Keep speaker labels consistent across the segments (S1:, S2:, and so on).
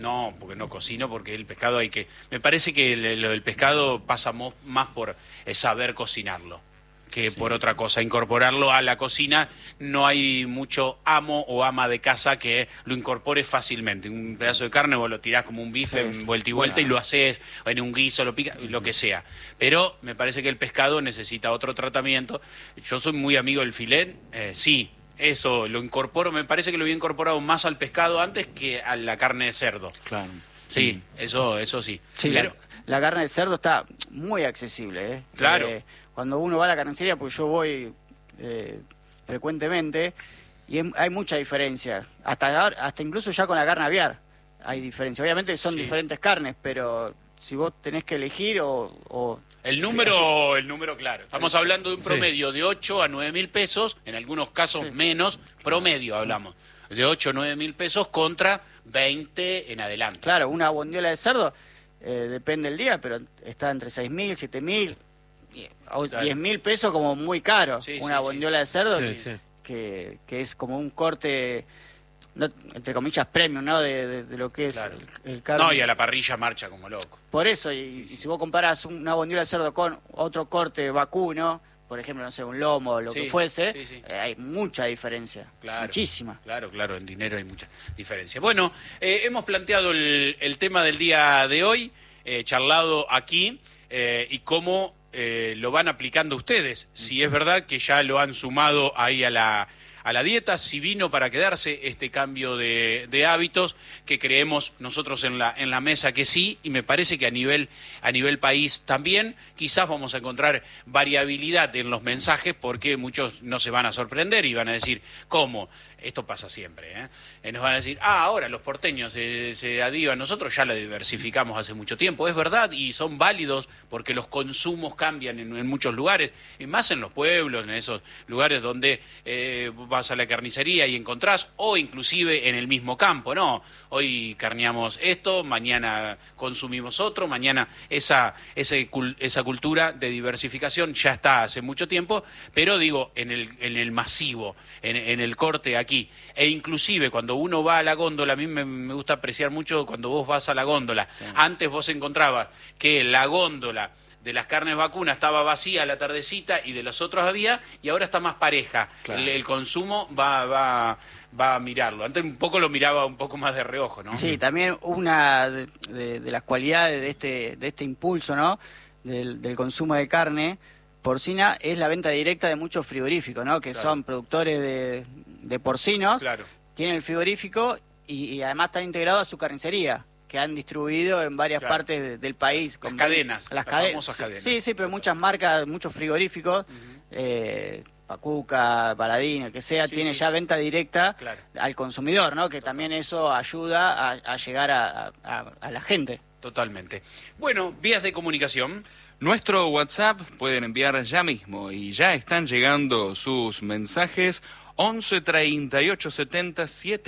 S1: No, porque no cocino, porque el pescado hay que... Me parece que el pescado pasa más por saber cocinarlo que
S2: Sí.
S1: por otra cosa. Incorporarlo a la cocina, no hay mucho amo o ama de casa que lo incorpore fácilmente. Un pedazo de carne vos lo tirás como un bife,
S2: Sí.
S1: vuelta y vuelta, y lo haces en un guiso, lo picas, lo que sea. Pero me parece que el pescado necesita otro tratamiento. Yo soy muy amigo del filet, sí. Eso lo incorporo, me parece que lo había incorporado más al pescado antes que a la carne de cerdo.
S2: Claro.
S1: Sí, eso sí.
S2: Sí,
S1: Pero,
S2: la carne de cerdo está muy accesible, ¿eh?
S1: Claro.
S2: Cuando uno va a la carnicería, pues yo voy frecuentemente, y hay mucha diferencia. Hasta incluso ya con la carne aviar hay diferencia. Obviamente son
S1: Sí.
S2: diferentes carnes, pero si vos tenés que elegir
S1: el número claro. Estamos hablando de un promedio de 8 a 9 mil pesos, en algunos casos
S2: Sí.
S1: menos, promedio hablamos. De 8 a 9 mil pesos contra 20 en adelante.
S2: Claro, una bondiola de cerdo, depende del día, pero está entre 6.000, 7.000, o
S1: Claro.
S2: 10.000 pesos como muy caro.
S1: Sí,
S2: una
S1: sí,
S2: bondiola de cerdo
S3: Sí, sí.
S2: que es como un corte, no, entre comillas, premium, ¿no? De lo que es
S1: Claro.
S2: el carne.
S1: No, y a la parrilla marcha como loco.
S2: Por eso, y si vos comparás una bondiola de cerdo con otro corte vacuno, por ejemplo, no sé, un lomo o lo
S1: Sí,
S2: que fuese,
S1: sí, sí.
S2: hay mucha diferencia.
S1: Claro.
S2: Muchísima.
S1: Claro, en dinero hay mucha diferencia. Bueno, hemos planteado el tema del día de hoy, charlado aquí, y cómo lo van aplicando ustedes. Si es verdad que ya lo han sumado ahí a la dieta, si vino para quedarse este cambio de hábitos, que creemos nosotros en la mesa que sí, y me parece que a nivel país también. Quizás vamos a encontrar variabilidad en los mensajes, porque muchos no se van a sorprender y van a decir, ¿cómo? Esto pasa siempre, nos van a decir, ahora los porteños se adivan, nosotros ya la diversificamos hace mucho tiempo. Es verdad, y son válidos porque los consumos cambian en muchos lugares, y más en los pueblos, en esos lugares donde vas a la carnicería y encontrás, o inclusive en el mismo campo, ¿no? Hoy carneamos esto, mañana consumimos otro, mañana esa cultura de diversificación ya está hace mucho tiempo, pero digo, en el masivo, en el corte aquí, e inclusive cuando uno va a la góndola, a mí me gusta apreciar mucho cuando vos vas a la góndola.
S2: Sí.
S1: Antes vos encontrabas que la góndola de las carnes vacunas estaba vacía a la tardecita y de los otros había, y ahora está más pareja.
S2: Claro.
S1: El consumo va a mirarlo. Antes un poco lo miraba un poco más de reojo, ¿no?
S2: Sí, también una de las cualidades de este impulso, ¿no? Del consumo de carne porcina es la venta directa de muchos frigoríficos, ¿no? Que
S1: Claro.
S2: son productores de porcinos,
S1: Claro.
S2: tienen el frigorífico y además están integrados a su carnicería, que han distribuido en varias
S1: Claro.
S2: partes del país.
S1: Las cadenas, las famosas
S2: Sí,
S1: cadenas.
S2: sí, pero muchas marcas, muchos frigoríficos, Pacuca, Paladín, el que sea,
S1: Sí,
S2: tiene
S1: sí.
S2: ya venta directa
S1: Claro.
S2: al consumidor, ¿no? Que también eso ayuda a llegar a la gente.
S1: Totalmente. Bueno, vías de comunicación.
S3: Nuestro WhatsApp pueden enviar ya mismo y ya están llegando sus mensajes 11 38 70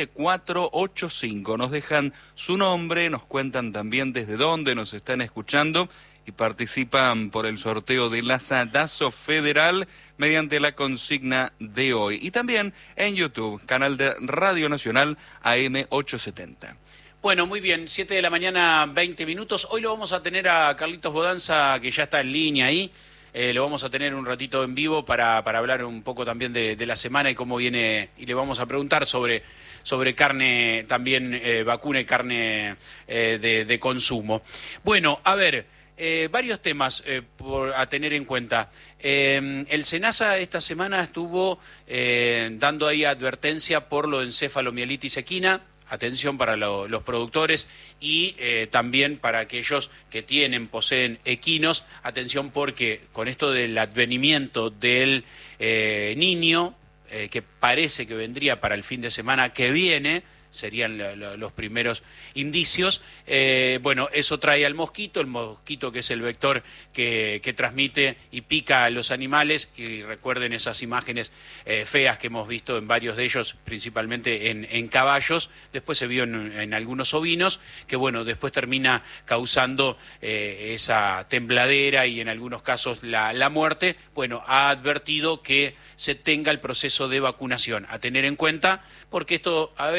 S3: 7485. Nos dejan su nombre, nos cuentan también desde dónde nos están escuchando y participan por el sorteo del Asadazo Federal mediante la consigna de hoy. Y también en YouTube, canal de Radio Nacional AM 870.
S1: Bueno, muy bien, 7 de la mañana, 20 minutos. Hoy lo vamos a tener a Carlitos Bodanza, que ya está en línea ahí. Lo vamos a tener un ratito en vivo para hablar un poco también de la semana y cómo viene, y le vamos a preguntar sobre carne también vacuna y carne de consumo. Bueno, a ver, varios temas a tener en cuenta. El SENASA esta semana estuvo dando ahí advertencia por lo de encefalomielitis equina. Atención para los productores y también para aquellos que poseen equinos. Atención porque con esto del advenimiento del niño, que parece que vendría para el fin de semana que viene, serían los primeros indicios. Bueno, eso trae al mosquito, el mosquito que es el vector que transmite y pica a los animales, y recuerden esas imágenes feas que hemos visto en varios de ellos, principalmente en caballos, después se vio en algunos ovinos, que bueno, después termina causando esa tembladera y en algunos casos la muerte. Bueno, ha advertido que se tenga el proceso de vacunación a tener en cuenta, porque esto a veces hasta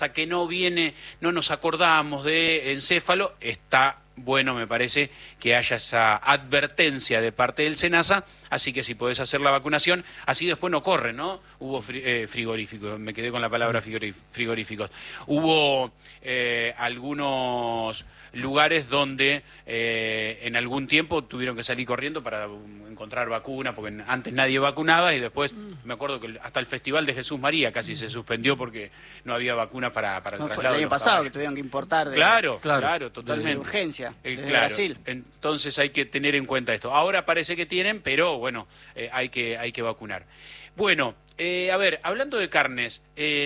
S1: hasta que no viene, no nos acordamos de encéfalo, está bueno, me parece, que haya esa advertencia de parte del SENASA, así que si podés hacer la vacunación, así después no corre, ¿no? Hubo frigoríficos, me quedé con la palabra frigoríficos. Hubo algunos lugares donde en algún tiempo tuvieron que salir corriendo para encontrar vacuna, porque antes nadie vacunaba y después, me acuerdo que hasta el Festival de Jesús María casi se suspendió porque no había vacuna para el
S2: No,
S1: traslado.
S2: fue el año pasado que tuvieron que importar
S1: Claro, totalmente.
S2: de urgencia, desde
S1: Claro,
S2: Brasil.
S1: entonces hay que tener en cuenta esto. Ahora parece que tienen, pero bueno, hay que vacunar. Bueno, a ver, hablando de carnes,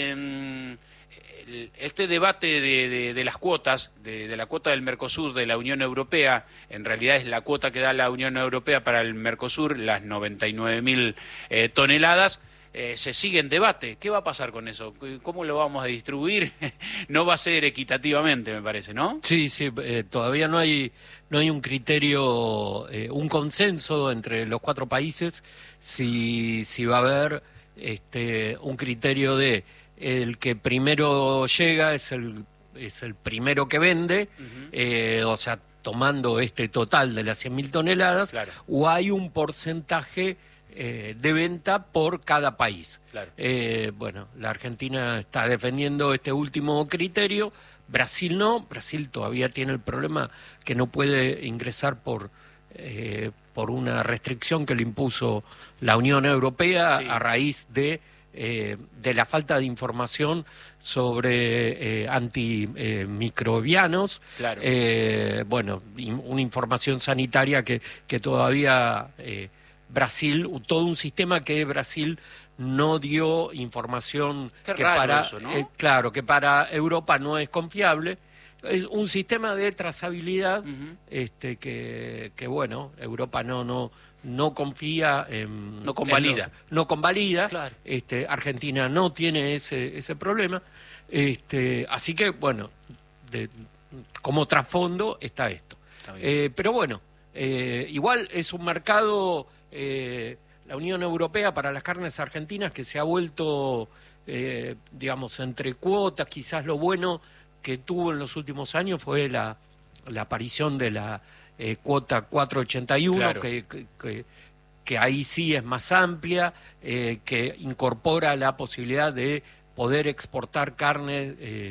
S1: este debate de las cuotas, de la cuota del Mercosur, de la Unión Europea, en realidad es la cuota que da la Unión Europea para el Mercosur, las 99.000 toneladas, se sigue en debate. ¿Qué va a pasar con eso? ¿Cómo lo vamos a distribuir? No va a ser equitativamente, me parece, ¿no?
S4: Sí, todavía no hay un criterio, un consenso entre los 4 países si va a haber un criterio de el que primero llega es el primero que vende, o sea, tomando este total de las 100.000 toneladas,
S1: claro,
S4: o hay un porcentaje de venta por cada país.
S1: Claro.
S4: Bueno, la Argentina está defendiendo este último criterio, Brasil no, Brasil todavía tiene el problema que no puede ingresar por una restricción que le impuso la Unión Europea, sí, a raíz de la falta de información sobre antimicrobianos,
S1: claro,
S4: bueno, una información sanitaria que todavía Brasil, todo un sistema que Brasil no dio información que para
S1: eso, ¿no?
S4: Claro, que para Europa no es confiable. Es un sistema de trazabilidad que bueno, Europa no confía en...
S1: No convalida.
S4: No convalida.
S1: Claro.
S4: Argentina no tiene ese problema. Así que, bueno, como trasfondo está esto.
S1: Está
S4: pero bueno, igual es un mercado, la Unión Europea para las carnes argentinas que se ha vuelto, digamos, entre cuotas. Quizás lo bueno que tuvo en los últimos años fue la aparición de la cuota 481,
S1: claro,
S4: que ahí sí es más amplia, que incorpora la posibilidad de poder exportar carne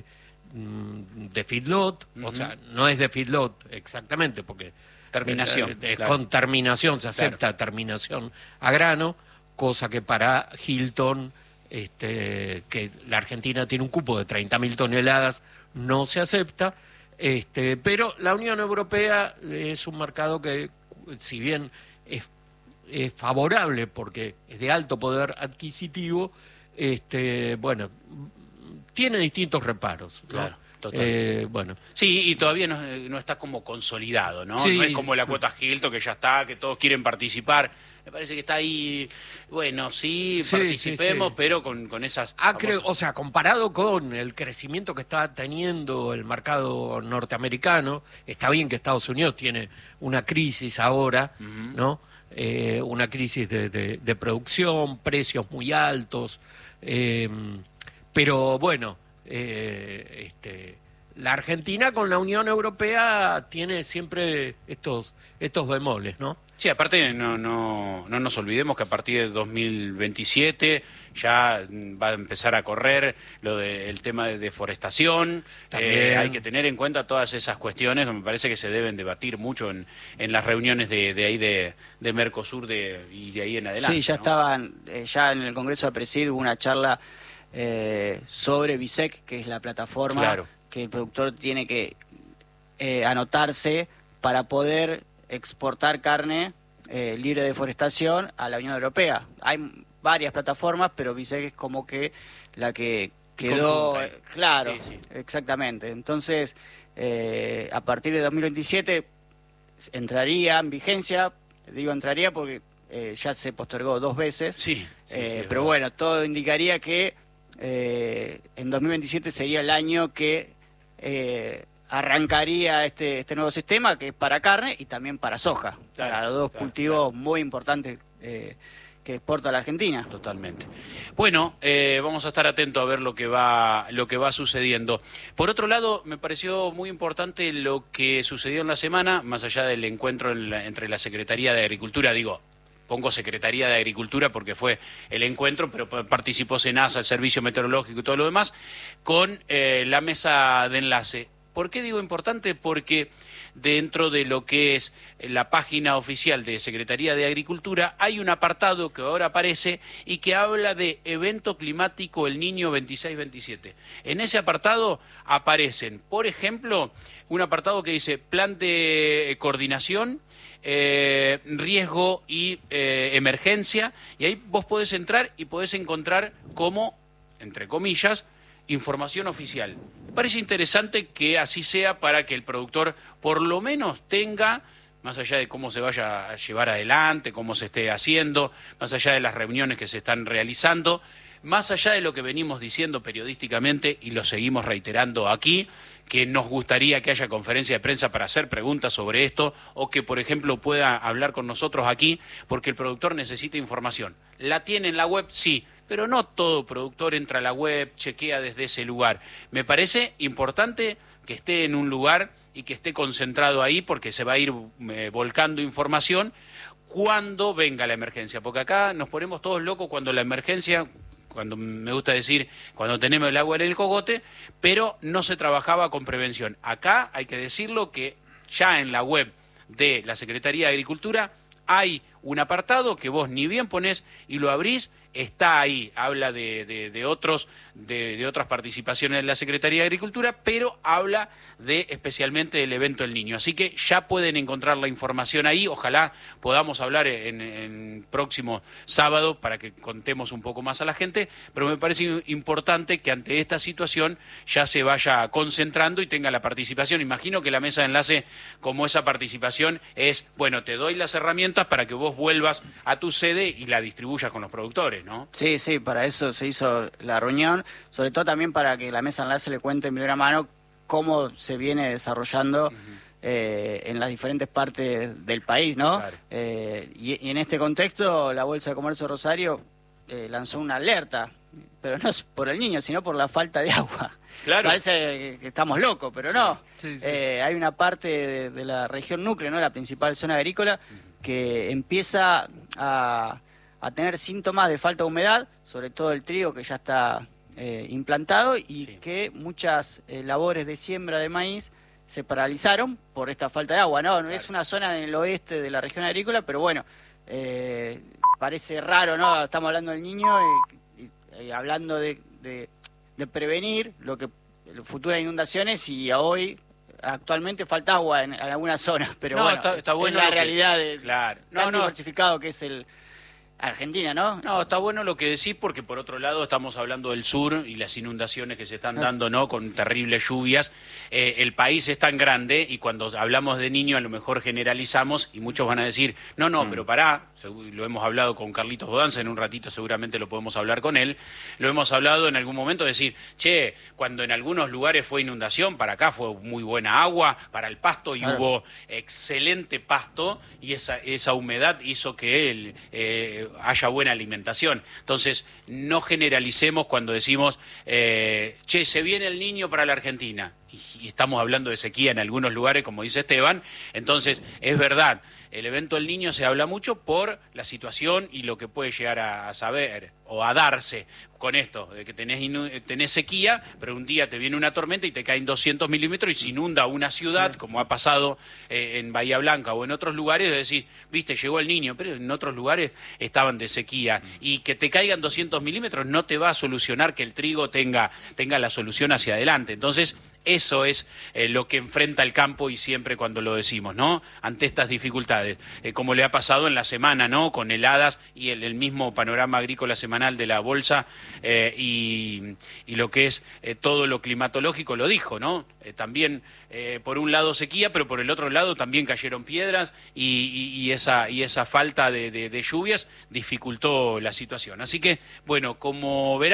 S4: de feedlot, o sea, no es de feedlot exactamente, porque
S1: terminación,
S4: claro, con terminación se acepta, claro, terminación a grano, cosa que para Hilton, que la Argentina tiene un cupo de 30.000 toneladas, no se acepta. Pero la Unión Europea es un mercado que, si bien es favorable porque es de alto poder adquisitivo, bueno, tiene distintos reparos, ¿no?
S1: Claro.
S4: Bueno.
S1: Sí, y todavía no está como consolidado, ¿no?
S4: Sí.
S1: No es como la cuota Hilton que ya está, que todos quieren participar. Me parece que está ahí, bueno, sí, participemos, sí, pero con esas...
S4: O sea, comparado con el crecimiento que está teniendo el mercado norteamericano, está bien que Estados Unidos tiene una crisis ahora, ¿no? Una crisis de producción, precios muy altos, pero bueno... la Argentina con la Unión Europea tiene siempre estos bemoles, ¿no?
S1: Sí, aparte no nos olvidemos que a partir de 2027 ya va a empezar a correr el tema de deforestación. Hay que tener en cuenta todas esas cuestiones que me parece que se deben debatir mucho en las reuniones de ahí de Mercosur y de ahí en adelante.
S2: Sí, ya, ¿no? Estaban, ya en el Congreso de Presid hubo una charla sobre BISEC, que es la plataforma, claro, que el productor tiene que anotarse para poder exportar carne libre de deforestación a la Unión Europea. Hay varias plataformas, pero BISEC es como que la que quedó... claro, sí, sí, exactamente. Entonces, a partir de 2027 entraría en vigencia, digo entraría porque ya se postergó 2 veces,
S1: sí,
S2: pero bueno, todo indicaría que en 2027 sería el año que arrancaría este nuevo sistema, que es para carne y también para soja, claro, para los dos, claro, cultivos, claro, muy importantes que exporta la Argentina.
S1: Totalmente. Bueno, vamos a estar atentos a ver lo que va sucediendo. Por otro lado, me pareció muy importante lo que sucedió en la semana, más allá del encuentro entre la Secretaría de Agricultura, pongo Secretaría de Agricultura porque fue el encuentro, pero participó SENASA, el Servicio Meteorológico y todo lo demás, con la mesa de enlace. ¿Por qué digo importante? Porque dentro de lo que es la página oficial de Secretaría de Agricultura hay un apartado que ahora aparece y que habla de evento climático El Niño 26-27. En ese apartado aparecen, por ejemplo, un apartado que dice plan de coordinación, riesgo y emergencia, y ahí vos podés entrar y podés encontrar como, entre comillas, información oficial. Me parece interesante que así sea para que el productor por lo menos tenga, más allá de cómo se vaya a llevar adelante, cómo se esté haciendo, más allá de las reuniones que se están realizando, más allá de lo que venimos diciendo periodísticamente y lo seguimos reiterando aquí, que nos gustaría que haya conferencia de prensa para hacer preguntas sobre esto o que, por ejemplo, pueda hablar con nosotros aquí, porque el productor necesita información. ¿La tiene en la web? Sí, pero no todo productor entra a la web, chequea desde ese lugar. Me parece importante que esté en un lugar y que esté concentrado ahí porque se va a ir volcando información cuando venga la emergencia, porque acá nos ponemos todos locos cuando la emergencia... cuando me gusta decir, cuando tenemos el agua en el cogote, pero no se trabajaba con prevención. Acá hay que decirlo que ya en la web de la Secretaría de Agricultura hay un apartado que vos ni bien ponés y lo abrís, está ahí, habla de otras participaciones en la Secretaría de Agricultura, pero habla especialmente del evento del Niño. Así que ya pueden encontrar la información ahí, ojalá podamos hablar en próximo sábado para que contemos un poco más a la gente, pero me parece importante que ante esta situación ya se vaya concentrando y tenga la participación. Imagino que la mesa de enlace, como esa participación, es, bueno, te doy las herramientas para que vos vuelvas a tu sede y la distribuyas con los productores, ¿no?
S2: Sí, para eso se hizo la reunión, sobre todo también para que la mesa de enlace le cuente en primera mano cómo se viene desarrollando en las diferentes partes del país, ¿no?
S1: Claro.
S2: Y en este contexto, la Bolsa de Comercio Rosario lanzó una alerta, pero no es por el Niño, sino por la falta de agua.
S1: Claro.
S2: Parece que estamos locos, pero no.
S4: Sí.
S2: Hay una parte de la región núcleo, ¿no? La principal zona agrícola, que empieza a tener síntomas de falta de humedad, sobre todo el trigo que ya está implantado y que muchas labores de siembra de maíz se paralizaron por esta falta de agua, ¿no? Claro. Es una zona en el oeste de la región agrícola, pero bueno, parece raro, ¿no? Estamos hablando del Niño y hablando de prevenir futuras inundaciones y actualmente falta agua en algunas zonas, pero
S1: no,
S2: bueno,
S1: está bueno
S2: es la realidad
S1: claro.
S2: tan diversificado que es el Argentina, ¿no?
S1: No, está bueno lo que decís porque por otro lado estamos hablando del sur y las inundaciones que se están dando, ¿no? Con terribles lluvias. El país es tan grande y cuando hablamos de Niño a lo mejor generalizamos y muchos van a decir, no, pero pará, lo hemos hablado con Carlitos Bodanza, en un ratito seguramente lo podemos hablar con él, lo hemos hablado en algún momento, decir, cuando en algunos lugares fue inundación, para acá fue muy buena agua, para el pasto y hubo excelente pasto y esa humedad hizo que haya buena alimentación. Entonces, no generalicemos cuando decimos, se viene el Niño para la Argentina, y estamos hablando de sequía en algunos lugares, como dice Esteban. Entonces, es verdad, el evento del Niño se habla mucho por la situación y lo que puede llegar a saber o a darse con esto, de que tenés sequía, pero un día te viene una tormenta y te caen 200 milímetros y se inunda una ciudad, como ha pasado en Bahía Blanca o en otros lugares, de decir, viste, llegó el Niño, pero en otros lugares estaban de sequía. Y que te caigan 200 milímetros no te va a solucionar que el trigo tenga la solución hacia adelante. Entonces, eso es lo que enfrenta el campo y siempre cuando lo decimos, ¿no? Ante estas dificultades, como le ha pasado en la semana, ¿no? Con heladas y el mismo panorama agrícola semanal de la Bolsa y lo que es todo lo climatológico lo dijo, ¿no? También por un lado sequía, pero por el otro lado también cayeron piedras y esa falta de lluvias dificultó la situación. Así que, bueno, como verán,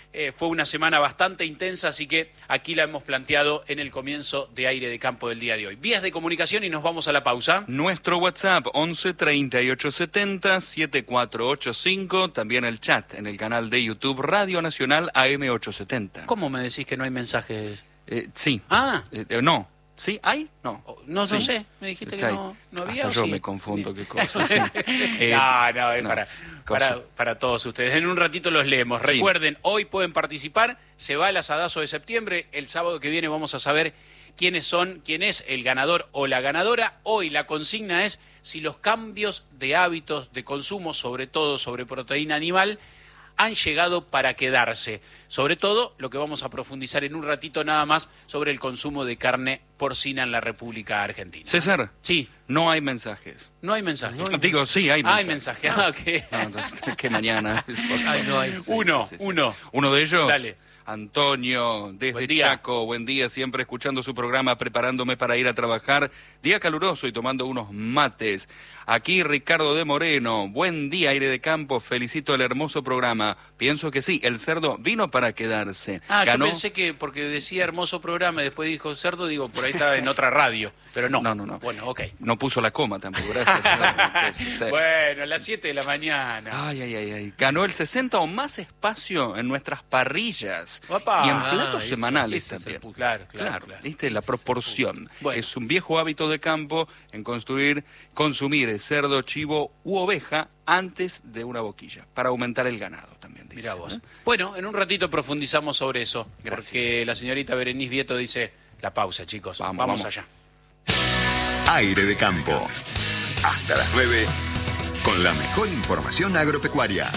S1: fue una semana bastante intensa, así que aquí la hemos planteado en el comienzo de Aire de Campo del día de hoy. Vías de comunicación y nos vamos a la pausa.
S3: Nuestro WhatsApp 11 3870 7485, también el chat en el canal de YouTube Radio Nacional AM870.
S1: ¿Cómo me decís que no hay mensajes?
S3: Sí. No. ¿Sí? ¿Hay? No.
S1: No
S3: sí.
S1: sé. Me dijiste que no había.
S3: Hasta yo
S1: sí.
S3: me confundo qué cosas. Sí.
S1: No, es para todos ustedes. En un ratito los leemos. Sí. Recuerden, hoy pueden participar. Se va el asadazo de septiembre. El sábado que viene vamos a saber quién es el ganador o la ganadora. Hoy la consigna es si los cambios de hábitos de consumo, sobre todo sobre proteína animal, han llegado para quedarse. Sobre todo, lo que vamos a profundizar en un ratito nada más sobre el consumo de carne porcina en la República Argentina.
S3: César.
S1: Sí.
S3: No hay mensajes.
S1: No hay mensajes.
S3: Digo, sí, hay mensajes.
S1: Hay mensajes. Ah, okay.
S3: No, entonces, que mañana.
S1: No hay. Sí, uno.
S3: Uno de ellos.
S1: Dale.
S3: Antonio, desde Chaco, buen día, siempre escuchando su programa, preparándome para ir a trabajar. Día caluroso y tomando unos mates. Aquí Ricardo de Moreno, buen día, Aire de Campo, felicito el hermoso programa. Pienso que sí, el cerdo vino para quedarse.
S1: Yo pensé que porque decía hermoso programa y después dijo cerdo, digo, por ahí está en otra radio, pero no.
S3: No.
S1: Bueno, ok.
S3: No puso la coma tampoco, gracias.
S1: Bueno, a las 7 de la mañana.
S3: Ay. Ganó el 60 o más espacio en nuestras parrillas.
S1: ¡Opa!
S3: Y en platos semanales también.
S1: Claro.
S3: ¿Viste? La proporción.
S1: Bueno.
S3: Es un viejo hábito de campo en consumir cerdo, chivo u oveja antes de una boquilla, para aumentar el ganado también, dice.
S1: Mirá vos. Bueno, en un ratito profundizamos sobre eso. Gracias. Porque la señorita Berenice Vieto dice, la pausa, chicos. Vamos allá.
S5: Aire de Campo. Hasta las 9, con la mejor información agropecuaria.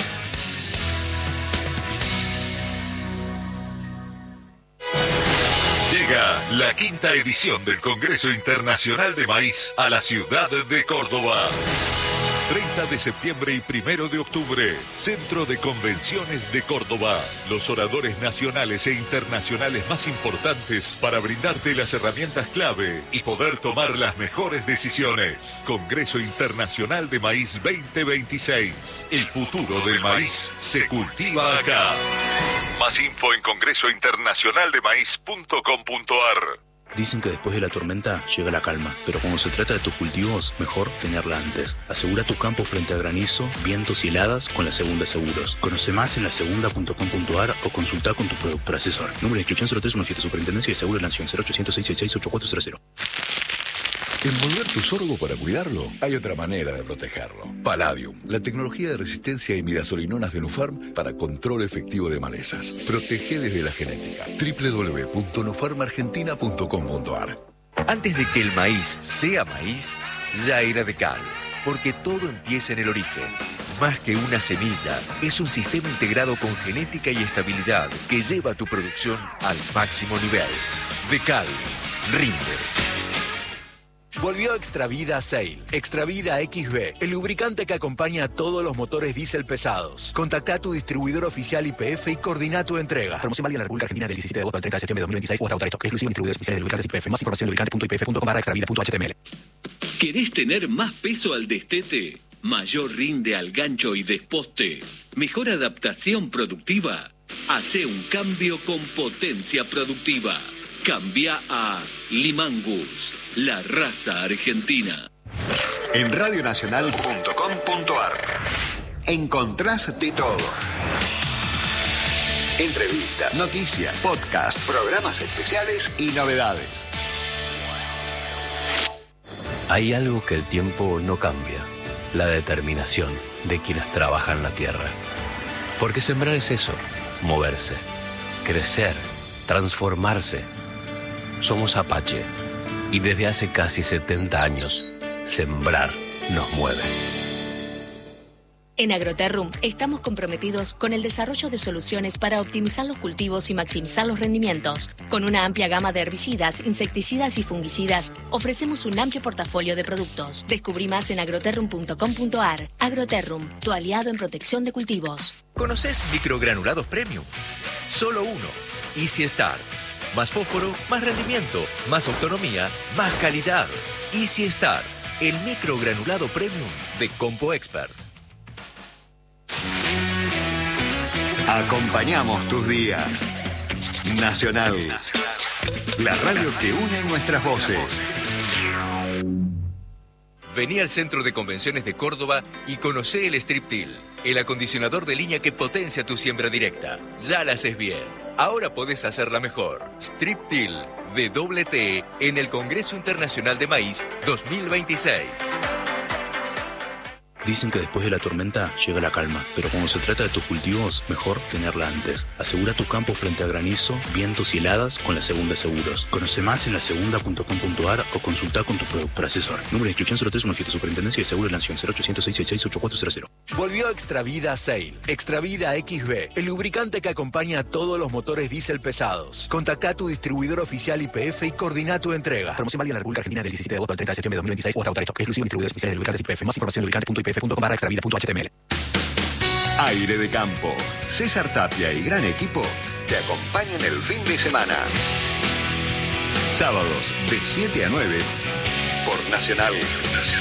S5: Llega la 5ª edición del Congreso Internacional de Maíz a la ciudad de Córdoba. 30 de septiembre y 1 de octubre, Centro de Convenciones de Córdoba. Los oradores nacionales e internacionales más importantes para brindarte las herramientas clave y poder tomar las mejores decisiones. Congreso Internacional de Maíz 2026. El futuro del maíz se cultiva acá. Más info en congresointernacionaldemaíz.com.ar.
S6: Dicen que después de la tormenta llega la calma, pero cuando se trata de tus cultivos, mejor tenerla antes. Asegura tu campo frente a granizo, vientos y heladas con La Segunda Seguros. Conoce más en lasegunda.com.ar o consulta con tu productor asesor. Número de inscripción 0317, Superintendencia de Seguros de la Nación, 0800 666 8400.
S7: Envolver tu sorgo para cuidarlo, hay otra manera de protegerlo. Palladium, la tecnología de resistencia a imidazolinonas de Nufarm para control efectivo de malezas. Protege desde la genética. www.nufarmargentina.com.ar.
S8: Antes de que el maíz sea maíz, ya era de cal. Porque todo empieza en el origen. Más que una semilla, es un sistema integrado con genética y estabilidad que lleva tu producción al máximo nivel. De cal, rinde.
S9: Volvió Extravida Sail, Extravida XB, el lubricante que acompaña a todos los motores diésel pesados. Contacta a tu distribuidor oficial YPF y coordina tu entrega.
S6: Promoción válida en la República Argentina del 17 de agosto al 30 de septiembre de 2026 o hasta AutoStock. Exclusivo en distribuidores oficiales de lubricantes YPF. Más información en lubricante.ypf.com/extravida.html.
S10: ¿Querés tener más peso al destete? ¿Mayor rinde al gancho y desposte? ¿Mejor adaptación productiva? Hace un cambio con potencia productiva. Cambia a Limangus, la raza argentina.
S5: En radionacional.com.ar encontrás de todo. Entrevistas, noticias, podcasts, programas especiales y novedades.
S11: Hay algo que el tiempo no cambia: la determinación de quienes trabajan la tierra. Porque sembrar es eso, moverse, crecer, transformarse. Somos Apache y desde hace casi 70 años, sembrar nos mueve.
S12: En Agroterrum estamos comprometidos con el desarrollo de soluciones para optimizar los cultivos y maximizar los rendimientos. Con una amplia gama de herbicidas, insecticidas y fungicidas, ofrecemos un amplio portafolio de productos. Descubrí más en agroterrum.com.ar. Agroterrum, tu aliado en protección de cultivos.
S8: ¿Conoces microgranulados premium? Solo uno, Easy Star. Más fósforo, más rendimiento, más autonomía, más calidad. Easy Star, el microgranulado premium de Compo Expert.
S10: Acompañamos tus días. Nacional. La radio que une nuestras voces.
S8: Vení al Centro de Convenciones de Córdoba y conocé el Striptil, el acondicionador de línea que potencia tu siembra directa. Ya la haces bien. Ahora podés hacerla mejor. Striptil de doble T en el Congreso Internacional de Maíz 2026.
S6: Dicen que después de la tormenta llega la calma, pero cuando se trata de tus cultivos, mejor tenerla antes. Asegura tu campo frente a granizo, vientos y heladas con la Segunda Seguros. Conoce más en lasegunda.com.ar o consulta con tu productor asesor. Número de inscripción 0317, Superintendencia de Seguros de la Nación, 0800 666 8400.
S9: Volvió Extravida Sail. Extravida XB, el lubricante que acompaña a todos los motores diésel pesados. Contacta a tu distribuidor oficial YPF y coordina tu entrega.
S6: Promoción válida en la República Argentina del 17 de agosto al 30 de septiembre de 2026 o hasta agotar esto. Exclusivo distribuidores oficiales de lubricantes YPF. Más información en lubricante.ipf.com/extravida.html.
S10: Aire de campo. César Tapia y gran equipo te acompañan el fin de semana. Sábados de 7 a 9 por Nacional.